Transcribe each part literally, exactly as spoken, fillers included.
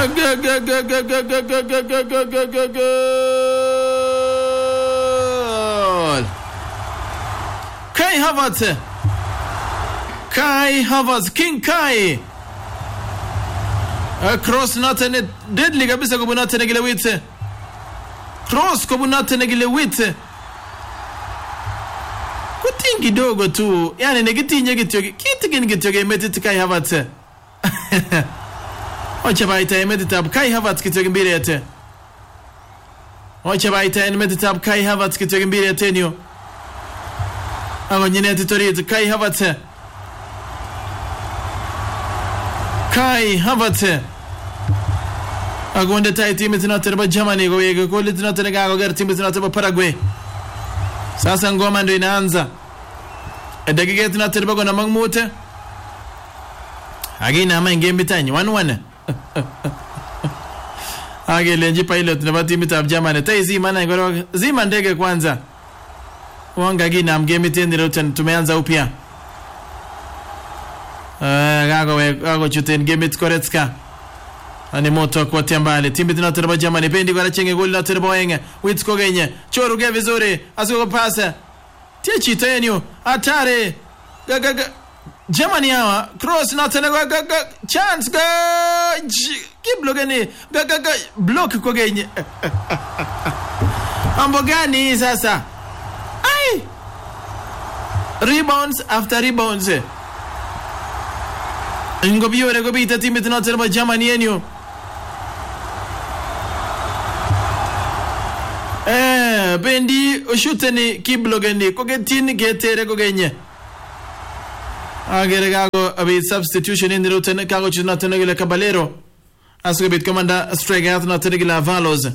Kai Havertz. Kai Havertz, King Kai. Cross nothing deadly kabisa kwa Bonate Negile Wite. Cross kwa Bonate Negile Wite. Kutingi dogo tu. Yani negitinye gityoge. Kiti gini gityoge imeti Kai Havertz. Ocha baita imeti tab Kai Havertz kityoge mbili yate. Ocha baita imeti tab Kai Havertz kityoge mbili yate niyo. Ago nyine titoriete Kai Havertz. Kai Havertz. Agonde tai timu zinatereba Germany go yego ko litinatenga go gar timu zinatereba Paraguay. Sasa ngoma ndio inaanza. Dakika zinatereba go na Mangmute. Agina ama ngeme bitanyi one one. Agele nji pilot na timu ta Germany. Tai zima na ngoro zima ndege kwanza. Wanga gina mgame tendero tumeanza upya. Eh gago we gago chuten game it Koretska. Ani moto kwa tiambale timu tunatereba Germany pendi kwa chenge goli na tereba wenga Witsko genye choruge vizuri asiko pasa tichi tenyo atare gaga Germany hawa cross na tena gaga chance ga kiblogeni gaga block kwa genye ambo gani sasa ai rebounds after rebounds Ngobiore gobita timu tunatereba Germany yenyo Eh, bendi ushuteni kiblogeni kogetini getere kogenye. Agere gago abi substitution in rutene kago chuna tenegile Caballero. Asko bit commander striker na tenegile Avalos.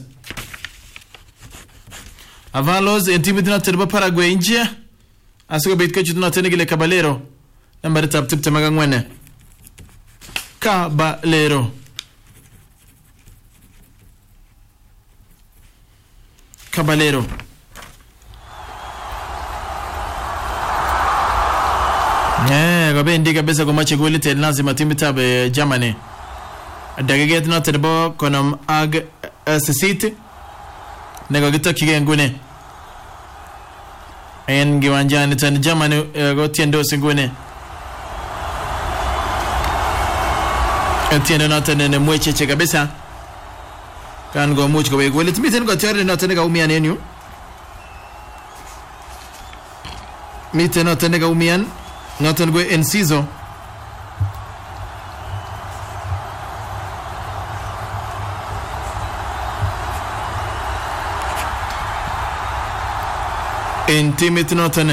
Avalos intimidina terba Paraguay nje. Asko bit ko chuna tenegile Caballero. Number tap tip tamaga ngwene. Caballero. Caballero. Eh, gobe ndiga besa ko machi goli tel lazima timu tabe Germany. Dakika tano terbo konam ag City. Nego gito kigengune. En giwanjani tan Germany go tiendo singune. Etiende na tene mwecheche kabisa. Kan go much go we goli timiten go tare na tene ga umian enyu. Miten na tene ga umian. Noton go Enciso. En timit noton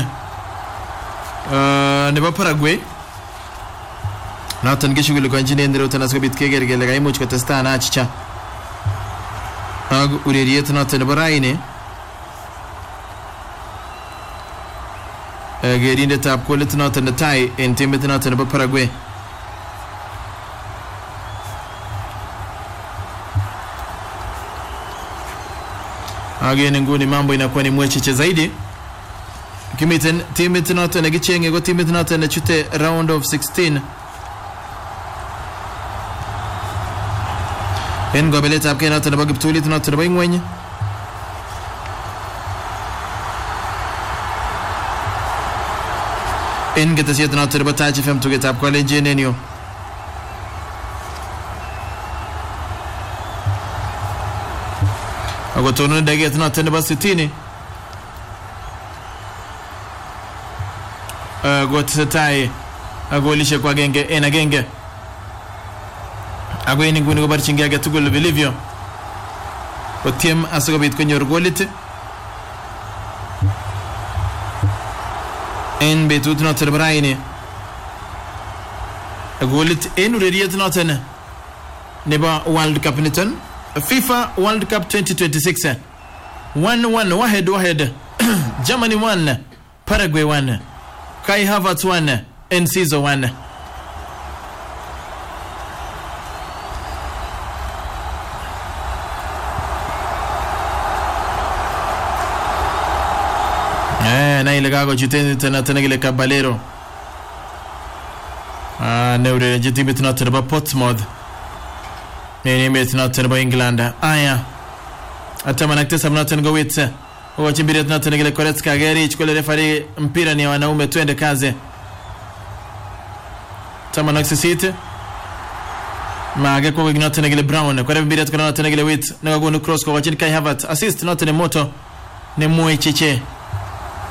uh, ne Paraguay. Noton gishugulu ko injine ndiro tana so bit keger gele ga imuch ko testa na chicha. Ag ureriet noton baraine. Gerinde tap quality noton the tie in timit noton ba Paraguay. Again nguni mambo inakuwa ni mwecheche zaidi. Kimiten timit noton gichenge go timit noton chute round of sixteen. En gobele tap ke noton ba giptulit noton ba ingwenye. En geta siet noton ba tachi fem to get up college nenio. Ago tono daget noton ba sitini. Ago tsatai ago lishe kwa genge ena genge. Ago ini nguni go barchinga aga tugol belivio. Otiem asogo bit konyor golite. En betut noter braine. Golit en ureriet noten. Neba World Cup niton. FIFA World Cup twenty twenty-six. one one wahed wahed. Germany one, Paraguay one. Kai Havertz one, Enciso one. Eh, na ile gago chiteni tena tena ile Caballero. Ah, neure jitimi tena terba Portsmouth. Nini met noten ba England. Aya. Atama naktesa noten go witse. Wachimbiri noten gele Goretzka geri chukule refari mpira ni wanaume twende kazi. Tama naksisite. Mage kwa noten gele Brown. Kwa refari noten gele wit. Nagagunu cross kwa wachini Kai Havertz. Assist noten moto. Ni Muichiche.